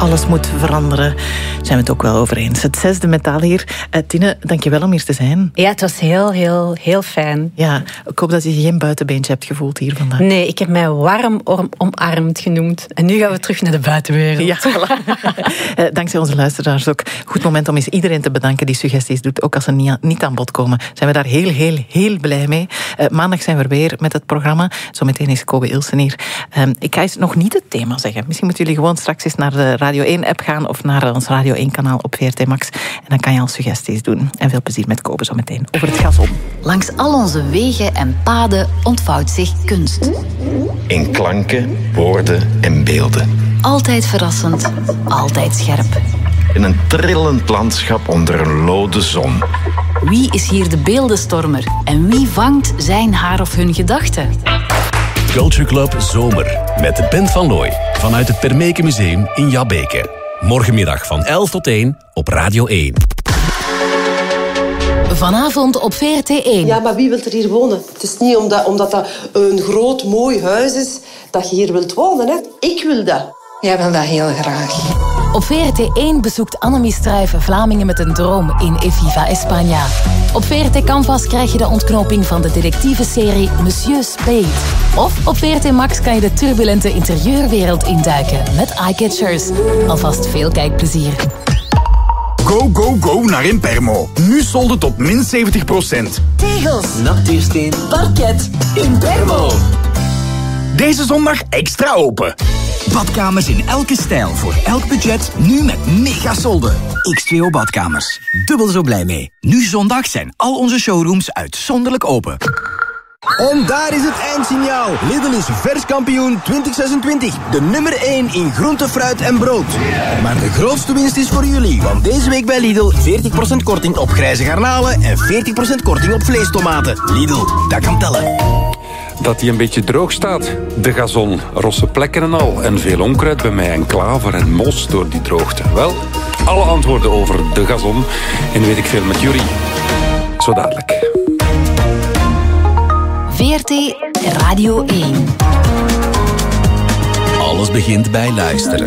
Alles moet veranderen. Zijn we het ook wel over eens. Het 6e metaal hier. Tine, dank je wel om hier te zijn. Ja, het was heel fijn. Ja, ik hoop dat je geen buitenbeentje hebt gevoeld hier vandaag. Nee, ik heb mij warm omarmd genoemd. En nu gaan we terug naar de buitenwereld. Ja, voilà. Dankzij onze luisteraars ook. Goed moment om eens iedereen te bedanken die suggesties doet. Ook als ze niet aan bod komen. Zijn we daar heel blij mee. Maandag zijn we weer met het programma. Zometeen is Kobe Ilsen hier. Ik ga eens nog niet het thema zeggen. Misschien moeten jullie gewoon straks eens naar de Radio 1-app gaan of naar ons Radio 1-kanaal op VRT Max. En dan kan je al suggesties doen. En veel plezier met Kobe zo meteen over het gazon. Langs al onze wegen en paden ontvouwt zich kunst. In klanken, woorden en beelden. Altijd verrassend, altijd scherp. In een trillend landschap onder een lode zon. Wie is hier de beeldenstormer? En wie vangt zijn haar of hun gedachten? Culture Club Zomer met de Bent van Looy vanuit het Permeke Museum in Jabbeke. Morgenmiddag van 11 tot 1 op Radio 1. Vanavond op VRT1. Ja, maar wie wil er hier wonen? Het is niet omdat dat een groot, mooi huis is dat je hier wilt wonen. Hè? Ik wil dat. Jij wil dat heel graag. Op VRT1 bezoekt Annemie Struijven Vlamingen met een droom in Eviva España. Op VRT Canvas krijg je de ontknoping van de detective-serie Monsieur Spade. Of op VRT Max kan je de turbulente interieurwereld induiken met Eyecatchers. Alvast veel kijkplezier. Go, go, go naar Impermo. Nu solden tot min 70%. Tegels, nachtuursteen, parket, Impermo. Deze zondag extra open. Badkamers in elke stijl, voor elk budget, nu met mega solden. X2O Badkamers. Dubbel zo blij mee. Nu zondag zijn al onze showrooms uitzonderlijk open. En daar is het eindsignaal. Lidl is verskampioen 2026. De nummer 1 in groente, fruit en brood. Maar de grootste winst is voor jullie. Want deze week bij Lidl 40% korting op grijze garnalen en 40% korting op vleestomaten. Lidl, dat kan tellen. Dat die een beetje droog staat. De gazon, rosse plekken en al. En veel onkruid bij mij en klaver en mos door die droogte. Wel, alle antwoorden over de gazon. En weet ik veel met jullie. Zo dadelijk. VRT Radio 1. Alles begint bij luisteren.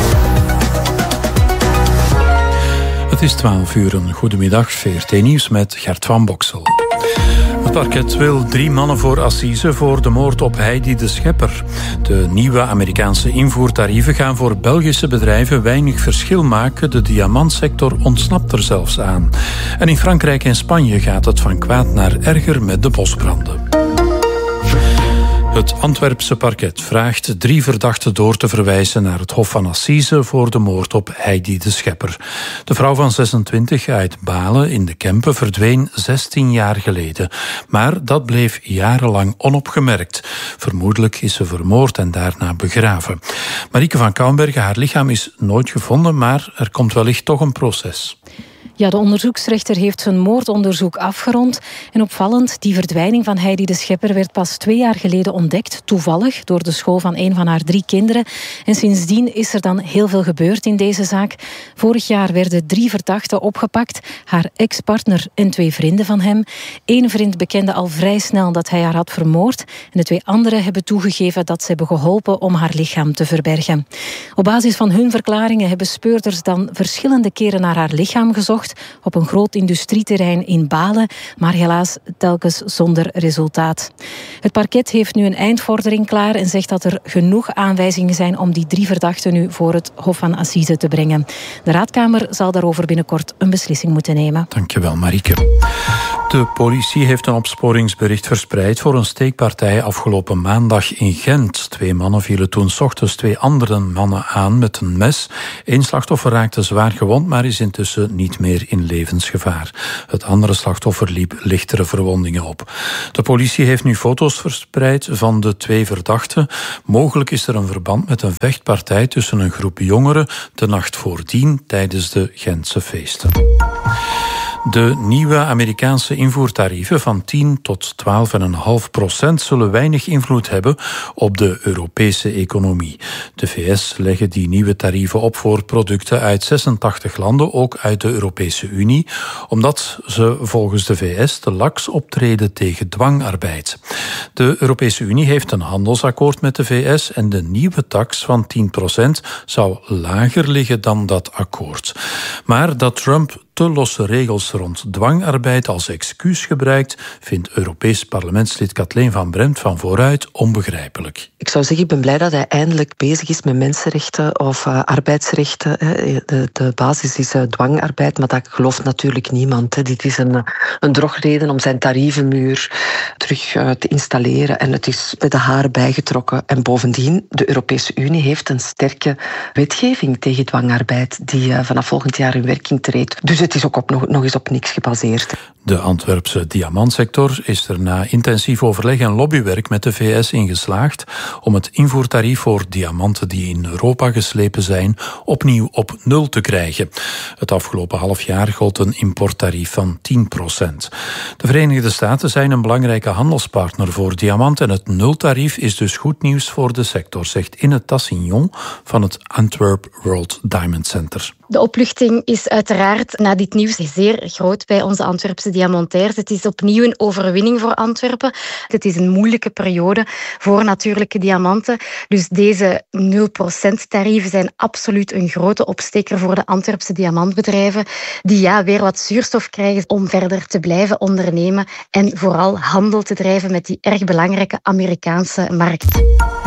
Het is 12 uur. Een goedemiddag. VRT Nieuws met Gert van Boksel. Het parket wil 3 mannen voor assise voor de moord op Heidi de Schepper. De nieuwe Amerikaanse invoertarieven gaan voor Belgische bedrijven weinig verschil maken. De diamantsector ontsnapt er zelfs aan. En in Frankrijk en Spanje gaat het van kwaad naar erger met de bosbranden. Het Antwerpse parket vraagt 3 verdachten door te verwijzen naar het Hof van Assise voor de moord op Heidi de Schepper. De vrouw van 26 uit Balen in de Kempen verdween 16 jaar geleden. Maar dat bleef jarenlang onopgemerkt. Vermoedelijk is ze vermoord en daarna begraven. Marieke van Kouwenbergen, haar lichaam is nooit gevonden, maar er komt wellicht toch een proces. Ja, de onderzoeksrechter heeft zijn moordonderzoek afgerond. En opvallend, die verdwijning van Heidi de Schepper werd pas 2 jaar geleden ontdekt, toevallig, door de school van een van haar 3 kinderen. En sindsdien is er dan heel veel gebeurd in deze zaak. Vorig jaar werden 3 verdachten opgepakt, haar ex-partner en 2 vrienden van hem. 1 vriend bekende al vrij snel dat hij haar had vermoord. En de 2 anderen hebben toegegeven dat ze hebben geholpen om haar lichaam te verbergen. Op basis van hun verklaringen hebben speurders dan verschillende keren naar haar lichaam gezocht op een groot industrieterrein in Balen, maar helaas telkens zonder resultaat. Het parket heeft nu een eindvordering klaar en zegt dat er genoeg aanwijzingen zijn om die 3 verdachten nu voor het Hof van Assise te brengen. De Raadkamer zal daarover binnenkort een beslissing moeten nemen. Dankjewel, Marieke. De politie heeft een opsporingsbericht verspreid voor een steekpartij afgelopen maandag in Gent. 2 mannen vielen toen 's ochtends 2 andere mannen aan met een mes. 1 slachtoffer raakte zwaar gewond, maar is intussen niet meer in levensgevaar. Het andere slachtoffer liep lichtere verwondingen op. De politie heeft nu foto's verspreid van de 2 verdachten. Mogelijk is er een verband met een vechtpartij tussen een groep jongeren de nacht voordien tijdens de Gentse feesten. De nieuwe Amerikaanse invoertarieven van 10 tot 12,5% zullen weinig invloed hebben op de Europese economie. De VS leggen die nieuwe tarieven op voor producten uit 86 landen, ook uit de Europese Unie, omdat ze volgens de VS te laks optreden tegen dwangarbeid. De Europese Unie heeft een handelsakkoord met de VS en de nieuwe tax van 10% zou lager liggen dan dat akkoord. Maar dat Trump te losse regels rond dwangarbeid als excuus gebruikt, vindt Europees parlementslid Kathleen van Bremt van Vooruit onbegrijpelijk. Ik zou zeggen, ik ben blij dat hij eindelijk bezig is met mensenrechten of arbeidsrechten. De basis is dwangarbeid, maar dat gelooft natuurlijk niemand. Dit is een drogreden om zijn tarievenmuur terug te installeren en het is met de haren bijgetrokken. En bovendien, de Europese Unie heeft een sterke wetgeving tegen dwangarbeid die vanaf volgend jaar in werking treedt. Dus het is ook nog eens op niks gebaseerd. De Antwerpse diamantsector is er na intensief overleg en lobbywerk met de VS in geslaagd om het invoertarief voor diamanten die in Europa geslepen zijn opnieuw op 0 te krijgen. Het afgelopen half jaar gold een importtarief van 10%. De Verenigde Staten zijn een belangrijke handelspartner voor diamant en het nultarief is dus goed nieuws voor de sector, zegt Inne Tassignon van het Antwerp World Diamond Center. De opluchting is uiteraard na dit nieuws zeer groot bij onze Antwerpse diamantairs. Het is opnieuw een overwinning voor Antwerpen. Het is een moeilijke periode voor natuurlijke diamanten. Dus deze 0% tarieven zijn absoluut een grote opsteker voor de Antwerpse diamantbedrijven die weer wat zuurstof krijgen om verder te blijven ondernemen en vooral handel te drijven met die erg belangrijke Amerikaanse markt.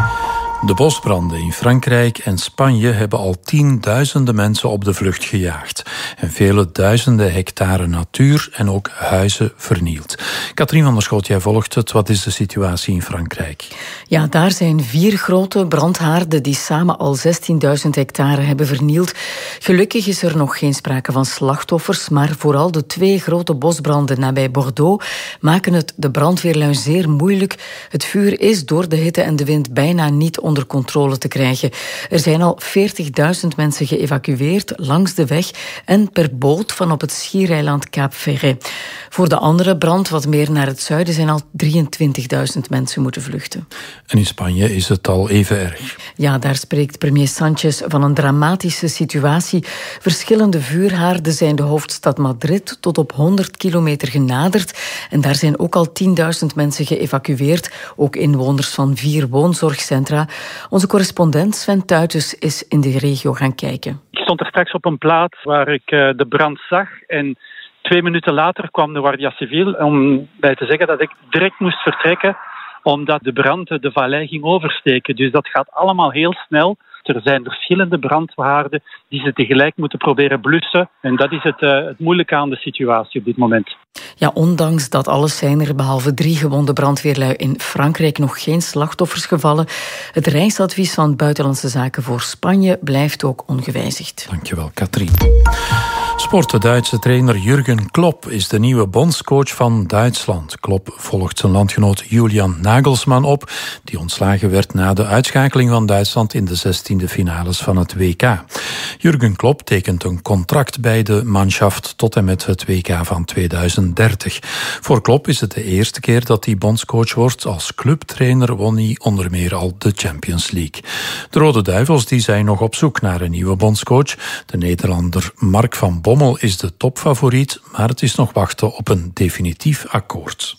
De bosbranden in Frankrijk en Spanje hebben al tienduizenden mensen op de vlucht gejaagd. En vele duizenden hectare natuur en ook huizen vernield. Katrien van der Schoot, jij volgt het. Wat is de situatie in Frankrijk? Ja, daar zijn 4 grote brandhaarden die samen al 16.000 hectare hebben vernield. Gelukkig is er nog geen sprake van slachtoffers, maar vooral de 2 grote bosbranden nabij Bordeaux maken het de brandweerlui zeer moeilijk. Het vuur is door de hitte en de wind bijna niet onder controle te krijgen. Er zijn al 40.000 mensen geëvacueerd langs de weg en per boot van op het schiereiland Kaap Ferret. Voor de andere brand, wat meer naar het zuiden, zijn al 23.000 mensen moeten vluchten. En in Spanje is het al even erg. Ja, daar spreekt premier Sánchez van een dramatische situatie. Verschillende vuurhaarden zijn de hoofdstad Madrid tot op 100 kilometer genaderd. En daar zijn ook al 10.000 mensen geëvacueerd. Ook inwoners van 4 woonzorgcentra. Onze correspondent Sven Tuitens is in de regio gaan kijken. Ik stond er straks op een plaats waar ik de brand zag en 2 minuten later kwam de Guardia Civil om bij te zeggen dat ik direct moest vertrekken omdat de brand de vallei ging oversteken. Dus dat gaat allemaal heel snel. Er zijn verschillende brandhaarden die ze tegelijk moeten proberen blussen. En dat is het moeilijke aan de situatie op dit moment. Ja, ondanks dat alles zijn er behalve 3 gewonde brandweerlui in Frankrijk nog geen slachtoffers gevallen. Het reisadvies van Buitenlandse Zaken voor Spanje blijft ook ongewijzigd. Dankjewel, Katrien. Sport. De Duitse trainer Jürgen Klopp is de nieuwe bondscoach van Duitsland. Klopp volgt zijn landgenoot Julian Nagelsmann op, die ontslagen werd na de uitschakeling van Duitsland in de 16e finales van het WK. Jürgen Klopp tekent een contract bij de Mannschaft tot en met het WK van 2030. Voor Klopp is het de eerste keer dat hij bondscoach wordt. Als clubtrainer won hij onder meer al de Champions League. De Rode Duivels die zijn nog op zoek naar een nieuwe bondscoach. De Nederlander Mark van Bommel is de topfavoriet, maar het is nog wachten op een definitief akkoord.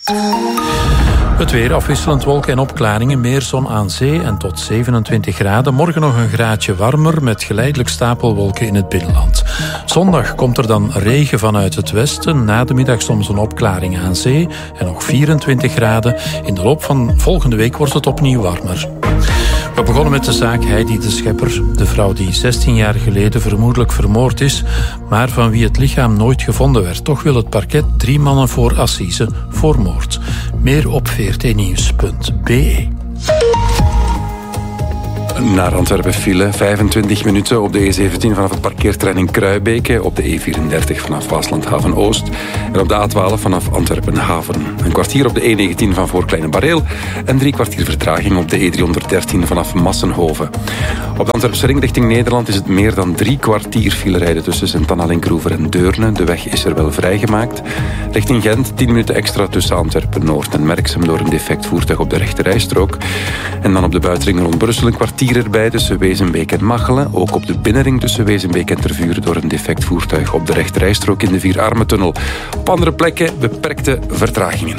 Het weer, afwisselend wolken en opklaringen, meer zon aan zee en tot 27 graden. Morgen nog een graadje warmer met geleidelijk stapelwolken in het binnenland. Zondag komt er dan regen vanuit het westen. Na de middag soms een opklaring aan zee en nog 24 graden. In de loop van volgende week wordt het opnieuw warmer. We begonnen met de zaak Heidi de Schepper, de vrouw die 16 jaar geleden vermoedelijk vermoord is, maar van wie het lichaam nooit gevonden werd. Toch wil het parket 3 mannen voor assise voor moord. Meer op vrtnieuws.be. Naar Antwerpen file, 25 minuten op de E17 vanaf het parkeerterrein in Kruibeke, op de E34 vanaf Waaslandhaven Oost en op de A12 vanaf Antwerpen Haven. Een kwartier op de E19 van voor Kleine Bareel en 3 kwartier vertraging op de E313 vanaf Massenhoven. Op de Antwerpse ring richting Nederland is het meer dan 3 kwartier file rijden tussen Sint-Anna-Linkroever en Deurne. De weg is er wel vrijgemaakt. Richting Gent 10 minuten extra tussen Antwerpen-Noord en Merksem door een defect voertuig op de rechterrijstrook. En dan op de buitenring rond Brussel een kwartier erbij tussen Wezenbeek en Machelen. Ook op de binnenring tussen Wezenbeek en Tervuren door een defect voertuig op de rechterrijstrook in de Vierarmentunnel. Op andere plekken beperkte vertragingen.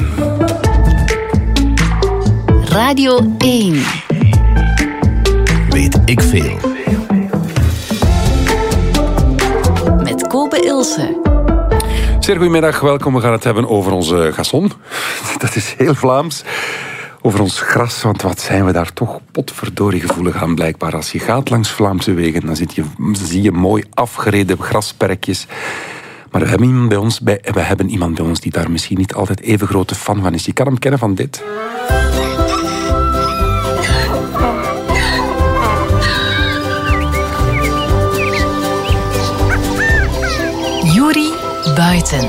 Radio 1. Weet ik veel. Met Kobe Ilse. Zeer goedemiddag, welkom. We gaan het hebben over onze gazon. Dat is heel Vlaams. Over ons gras, want wat zijn we daar toch potverdorie gevoelig aan blijkbaar. Als je gaat langs Vlaamse wegen, dan zie je mooi afgereden grasperkjes. Maar we hebben iemand bij ons die daar misschien niet altijd even grote fan van is. Je kan hem kennen van dit. Yuri Buiten.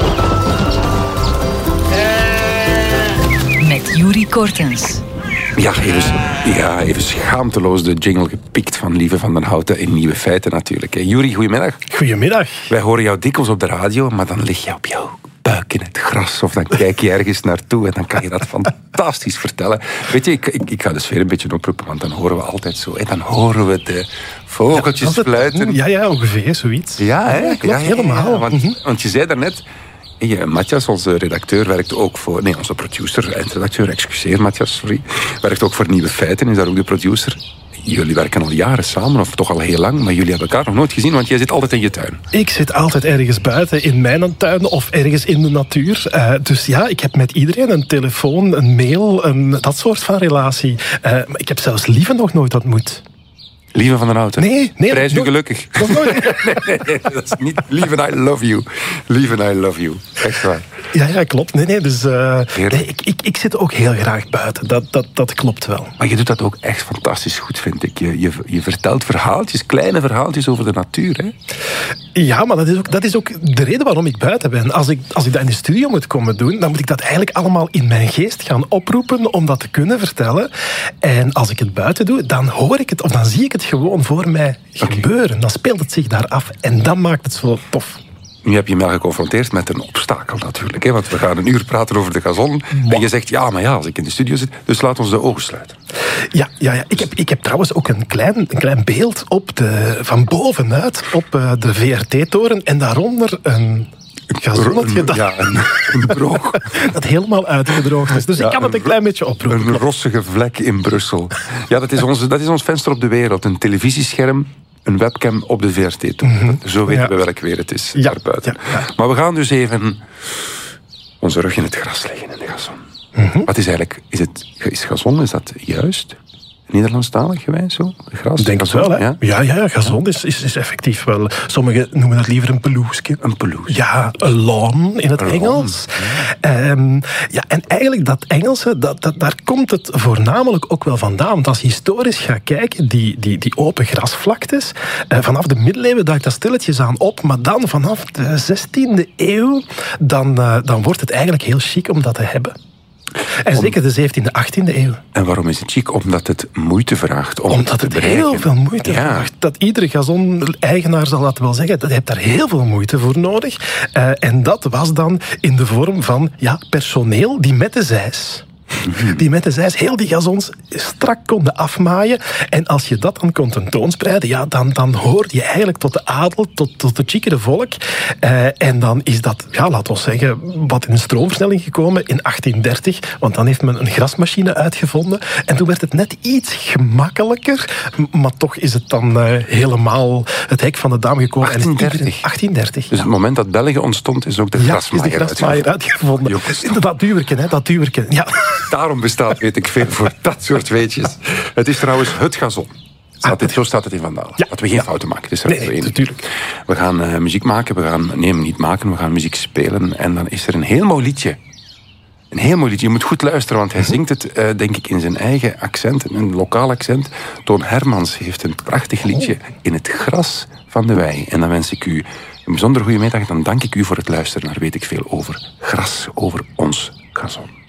Met Yuri Kortens. Ja, even schaamteloos de jingle gepikt van Lieve van den Houten in Nieuwe Feiten natuurlijk. Yuri, goedemiddag. Goedemiddag. Wij horen jou dikwijls op de radio, maar dan lig je op jouw buik in het gras of dan kijk je ergens naartoe en dan kan je dat fantastisch vertellen. Weet je, ik ga de sfeer een beetje oproepen, want dan horen we altijd zo. Dan horen we de vogeltjes fluiten. Ja, ongeveer zoiets. Ja, hè? Klopt, helemaal. Want je zei daarnet... Matthias, onze redacteur, werkt ook voor... Nee, onze producer, eindredacteur, excuseer Matthias, sorry. Werkt ook voor Nieuwe Feiten, is daar ook de producer. Jullie werken al jaren samen, of toch al heel lang, maar jullie hebben elkaar nog nooit gezien, want jij zit altijd in je tuin. Ik zit altijd ergens buiten, in mijn tuin of ergens in de natuur. Dus ja, ik heb met iedereen een telefoon, een mail, dat soort van relatie. Ik heb zelfs Lieve nog nooit ontmoet. Lieve van den Houten? Nee. Prijs u gelukkig. Nog nooit. Nee, dat is niet... Lieve, I love you. Lieve, I love you. Echt waar. Ja, klopt. Nee, dus... ik zit ook heel graag buiten. Dat klopt wel. Maar je doet dat ook echt fantastisch goed, vind ik. Je vertelt verhaaltjes, kleine verhaaltjes over de natuur, hè? Ja, maar dat is ook de reden waarom ik buiten ben. Als ik dat in de studio moet komen doen, dan moet ik dat eigenlijk allemaal in mijn geest gaan oproepen om dat te kunnen vertellen. En als ik het buiten doe, dan hoor ik het, of dan zie ik het gewoon voor mij gebeuren. Dan speelt het zich daar af en dan maakt het zo tof. Nu heb je mij geconfronteerd met een obstakel natuurlijk. Hè? Want we gaan een uur praten over de gazon. En je zegt, als ik in de studio zit, dus laat ons de ogen sluiten. Ja. Ik heb trouwens ook een klein beeld van bovenuit op de VRT-toren. En daaronder een gazonnetje een droog. dat helemaal uitgedroogd is. Dus ik kan het een klein beetje oproepen. Een rossige vlek in Brussel. Ja, dat is ons venster op de wereld. Een televisiescherm, een webcam op de VRT-toren. Zo weten we welk weer het is daarbuiten. Ja. Maar we gaan dus even onze rug in het gras leggen in de gazon. Wat is eigenlijk... Is gazon, is dat juist? Nederlandstalig gewijs zo? Gras? Ik denk het wel, hè? Ja, gazon is effectief wel... Sommigen noemen het liever een pelousje. Een pelouse. Ja, een lawn in het Engels. En eigenlijk dat Engelse, daar komt het voornamelijk ook wel vandaan. Want als je historisch gaat kijken, die open grasvlaktes, vanaf de middeleeuwen duikt dat stilletjes aan op, maar dan vanaf de 16e eeuw, dan wordt het eigenlijk heel chic om dat te hebben. En zeker de 17e, 18e eeuw. En waarom is het chic? Omdat het moeite vraagt om Omdat het heel veel moeite vraagt. Dat iedere gazon-eigenaar zal dat wel zeggen. Dat heeft daar heel veel moeite voor nodig. En dat was dan in de vorm van personeel die met de zeis... Die met de zeis heel die gazons strak konden afmaaien. En als je dat dan kon tentoonspreiden, dan hoorde je eigenlijk tot de adel, tot de chicere volk. En dan is dat, laten we zeggen, wat in een stroomversnelling gekomen in 1830. Want dan heeft men een grasmachine uitgevonden. En toen werd het net iets gemakkelijker. Maar toch is het dan helemaal het hek van de dam gekomen. 1830. Dus het moment dat België ontstond, is ook de grasmaaier uitgevonden. Dat duwerken, ja. Daarom bestaat weet ik veel voor dat soort weetjes. Het is trouwens het gazon. Zo staat het in Vandalen. Dat we geen fouten maken. Het is nee, natuurlijk. We gaan muziek maken. We gaan muziek spelen. En dan is er een heel mooi liedje Een heel mooi liedje. Je moet goed luisteren, want hij zingt het, denk ik, in zijn eigen accent, een lokaal accent. Toon Hermans heeft een prachtig liedje In het gras van de wei. En dan wens ik u een bijzonder goede middag. Dan dank ik u voor het luisteren naar Weet ik veel over gras, over ons gazon.